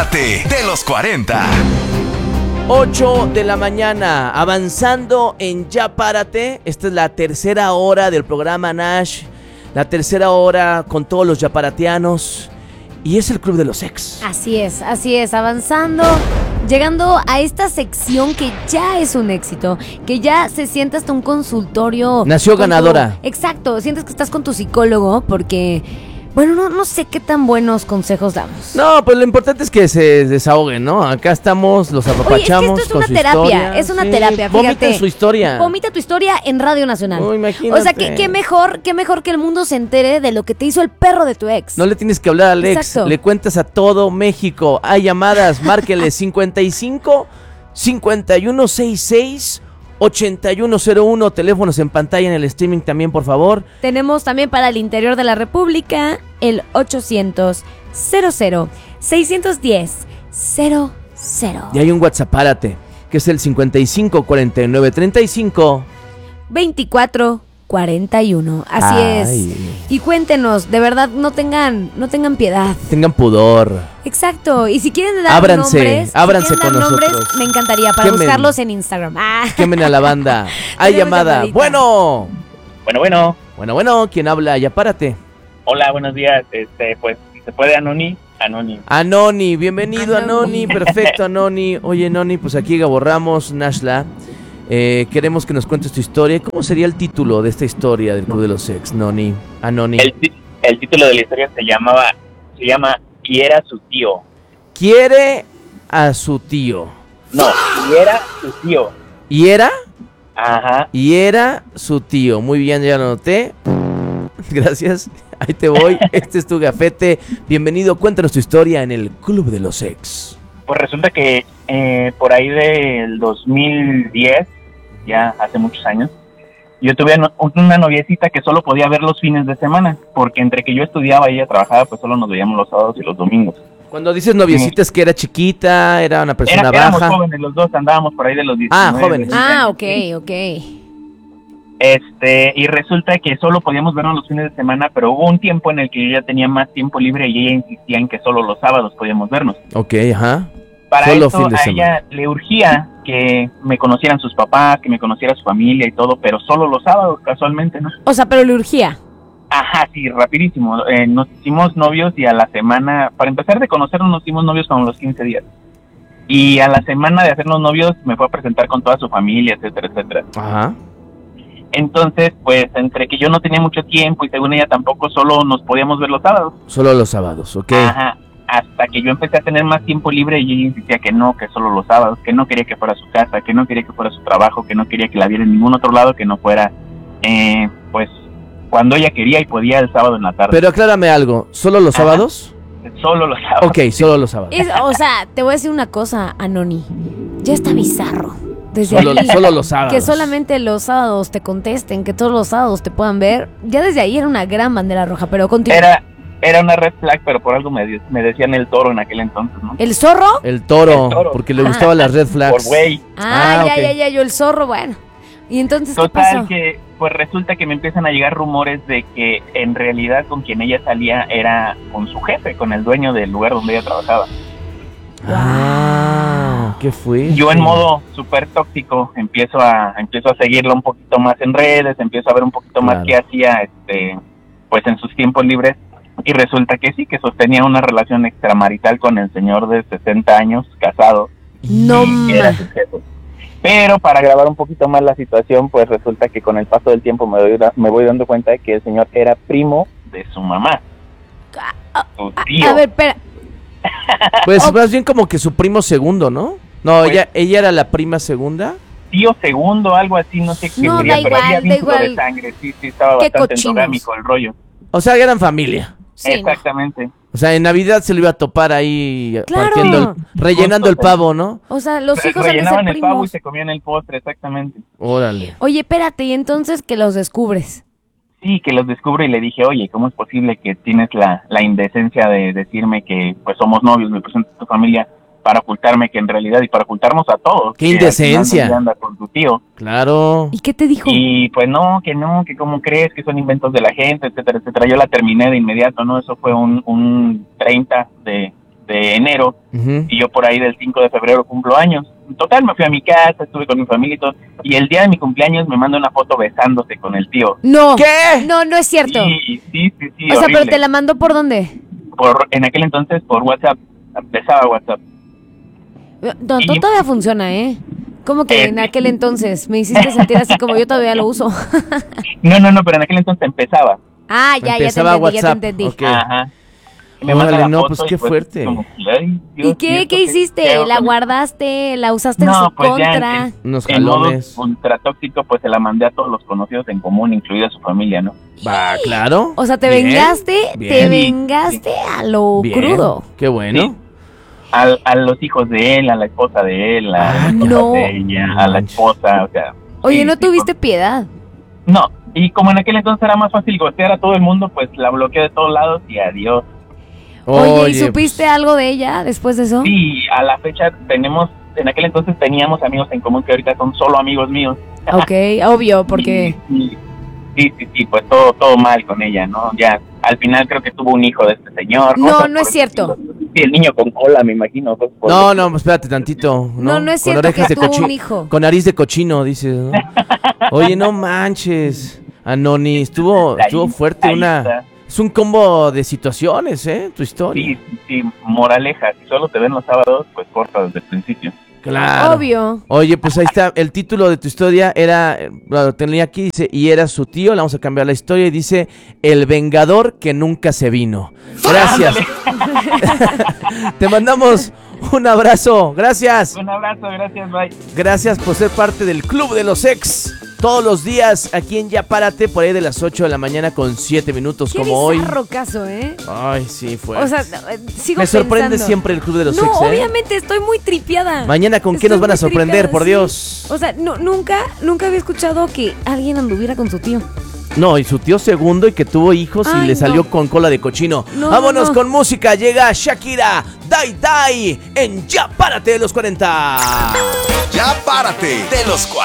De los 40. 8 de la mañana, avanzando en Ya Párate. Esta es la tercera hora del programa Nash. La tercera hora con todos los yaparateanos. Y es el Club de los Ex. Así es, avanzando, llegando a esta sección que ya es un éxito, que ya se siente hasta un consultorio. Nació ganadora. Exacto, sientes que estás con tu psicólogo porque, bueno, no sé qué tan buenos consejos damos. No, pues lo importante es que se desahoguen, ¿no? Acá estamos, los apapachamos. Oye, es que esto es una terapia, terapia, fíjate. Vomita su historia. Vomita tu historia en Radio Nacional. Imagínate. O sea, qué mejor que el mundo se entere de lo que te hizo el perro de tu ex. No le tienes que hablar al ex, Exacto. le cuentas a todo México. Hay llamadas, márquele 55 5166 8101, teléfonos en pantalla en el streaming también, por favor. Tenemos también para el interior de la República el 800 00 610 00. Y hay un WhatsApp, párate, que es el 55 49 35 24 41. Así es. Y cuéntenos, de verdad, no tengan piedad. Tengan pudor. Exacto. Y si quieren dar ábranse nombres, con nosotros. me encantaría para buscarlos en Instagram. Quemen a la banda. Hay llamada. Llamadita. Bueno, ¿quién habla? Ya párate. Hola, buenos días. Pues, ¿se puede Anoni? Anoni, bienvenido Anoni. Perfecto, Anoni. Oye, Anoni, pues aquí Gabo Ramos, Nashla. Queremos que nos cuentes tu historia. ¿Cómo sería el título de esta historia del Club de los Ex, Anoni? El título de la historia se llama Quiere a su tío. Quiere a su tío. No, quiera su tío. ¿Y era? Ajá. Y era su tío. Muy bien, ya lo anoté. Gracias. Ahí te voy. Este es tu gafete. Bienvenido. Cuéntanos tu historia en el Club de los Ex. Pues resulta que por ahí del 2010, ya hace muchos años, yo tuve una noviecita que solo podía ver los fines de semana, porque entre que yo estudiaba y ella trabajaba, pues solo nos veíamos los sábados y los domingos. Cuando dices noviecita, ¿es que era chiquita, era una persona baja? Éramos jóvenes, los dos andábamos por ahí de los 19. Jóvenes. Ok. Y resulta que solo podíamos vernos los fines de semana, pero hubo un tiempo en el que yo ya tenía más tiempo libre y ella insistía en que solo los sábados podíamos vernos. Ok, ajá. Para solo eso fin de a semana. ella le urgía que me conocieran sus papás, que me conociera su familia y todo, pero solo los sábados, casualmente, ¿no? O sea, pero le urgía. Ajá, sí, rapidísimo. Nos hicimos novios y a la semana, para empezar de conocernos, nos hicimos novios como los 15 días. Y a la semana de hacernos novios me fue a presentar con toda su familia, etcétera, etcétera. Ajá. Entonces, pues, entre que yo no tenía mucho tiempo y según ella tampoco, solo nos podíamos ver los sábados. Solo los sábados, ok. Ajá, hasta que yo empecé a tener más tiempo libre y ella insistía que no, que solo los sábados, que no quería que fuera a su casa, que no quería que fuera a su trabajo, que no quería que la viera en ningún otro lado, que no fuera, pues, cuando ella quería y podía el sábado en la tarde. Pero aclárame algo, ¿solo los sábados? Solo los sábados. Ok, solo los sábados. O sea, te voy a decir una cosa, Anoni. Ya está bizarro. Desde Solo los sábados. Que solamente los sábados te contesten, que todos los sábados te puedan ver. Ya desde ahí era una gran bandera roja, pero continúa. Era una red flag, pero por algo me decían el toro en aquel entonces, ¿no? ¿El zorro? El toro, porque le gustaban las red flags. Por güey. Ya, yo el zorro, bueno. ¿Y entonces qué pasó? Total, que pues resulta que me empiezan a llegar rumores de que en realidad con quien ella salía era con su jefe, con el dueño del lugar donde ella trabajaba. ¿Qué fue? Yo en modo súper tóxico empiezo a seguirla un poquito más en redes, empiezo a ver un poquito más qué hacía pues en sus tiempos libres, y resulta que sí, que sostenía una relación extramarital con el señor de 60 años, casado. No, que era su jefe. Pero para agravar un poquito más la situación, pues resulta que con el paso del tiempo me voy dando cuenta de que el señor era primo de su mamá. Su tío. A ver, espera. Pues más bien como que su primo segundo, ¿no? No, pues, ella era la prima segunda. Tío segundo, algo así, no sé qué sería, pero había vínculo de sangre, sí, estaba bastante endogámico el rollo. O sea, eran familia. Sí, exactamente. No. O sea, en Navidad se lo iba a topar ahí, claro, rellenando el pavo, ¿no? O sea, los hijos rellenaban el pavo y se comían el postre, exactamente. Órale. Oye, espérate, ¿y entonces que los descubres? Sí, que los descubro y le dije, oye, ¿cómo es posible que tienes la indecencia de decirme que pues somos novios, me presentas a tu familia, para ocultarme que en realidad, y para ocultarnos a todos? ¡Qué indecencia! Que anda con tu tío. Claro. ¿Y qué te dijo? Y pues no, que cómo crees, que son inventos de la gente, etcétera, etcétera. Yo la terminé de inmediato, ¿no? Eso fue un 30 de enero, Ujú. y yo por ahí del 5 de febrero cumplo años. En total, me fui a mi casa, estuve con mi familia y todo, y el día de mi cumpleaños me manda una foto besándose con el tío. No. ¿Qué? No, no es cierto. Sí, O sea, pero horrible. te la mandó ¿por dónde? En aquel entonces por WhatsApp, empezaba WhatsApp. No, Y- todavía funciona, ¿eh? ¿Cómo que en aquel entonces? Me hiciste sentir así como yo todavía lo uso. No, pero en aquel entonces empezaba. Ah, ya te Empezaba entendí, ya te WhatsApp. entendí. Ok. Ajá. Me Órale, manda la no, foto pues y, qué fuerte. como que, ay, Dios, ¿Y qué? ¿esto ¿Qué hiciste? hago ¿La con- guardaste? ¿La usaste en No, su pues ya contra? Unos en modo jalones. ultratóxico, pues se la mandé a todos los conocidos en común, incluida su familia, ¿no? Va, claro. O sea, te Bien, vengaste, te bien, vengaste a lo bien. crudo. Qué bueno. Sí. A los hijos de él, a la esposa de él, a Ah, las hijas no. de ella, a la esposa, o sea. Oye, sí, ¿no sí, tuviste piedad? No, y como en aquel entonces era más fácil golpear a todo el mundo, pues la bloqueé de todos lados y adiós. Oye, ¿y pues, supiste algo de ella después de eso? Sí, a la fecha en aquel entonces teníamos amigos en común que ahorita son solo amigos míos. Ok, obvio, porque... Sí, pues todo mal con ella, ¿no? Ya, al final creo que tuvo un hijo de este señor. No, cosas no por es el cierto. estilo. Sí, el niño con cola, me imagino. cosas por el No, estilo. no, espérate tantito. No, no es Con cierto orejas que de tuvo cochino. un hijo. Con nariz de cochino, dices, ¿no? Oye, no manches. Anoni, estuvo fuerte Ahí una... está. Es un combo de situaciones, tu historia. Sí, moraleja, si solo te ven los sábados, pues corta desde el principio. Claro. Obvio. Oye, pues ahí está, el título de tu historia era, lo tenía aquí, dice, y era su tío, le vamos a cambiar la historia y dice, el vengador que nunca se vino. Gracias. Te mandamos un abrazo, gracias. Un abrazo, gracias, bye. Gracias por ser parte del Club de los Ex. Todos los días aquí en Ya Párate, por ahí de las 8 de la mañana con 7 minutos, Qué como hoy. bizarro caso, ¿eh? Ay, sí, fue. O sea, sigo Me sorprende pensando. siempre el Club de los No, Ex, obviamente, estoy muy tripiada. Mañana, ¿con qué Estoy nos van a muy sorprender, tripeada, por sí. Dios? O sea, nunca había escuchado que alguien anduviera con su tío. No, y su tío segundo y que tuvo hijos y Ay, le salió no. con cola de cochino. No, Vámonos no. con música. Llega Shakira, Dai en Ya Párate de los 40. Ya párate de los 40.